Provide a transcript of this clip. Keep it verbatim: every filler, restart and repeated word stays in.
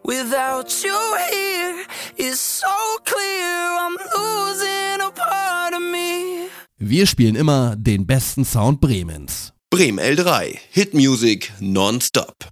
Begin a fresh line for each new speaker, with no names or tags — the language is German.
Without you here, it's so clear I'm losing a part of me.
Wir spielen immer den besten Sound Bremens.
Bremen L drei. Hit Music nonstop.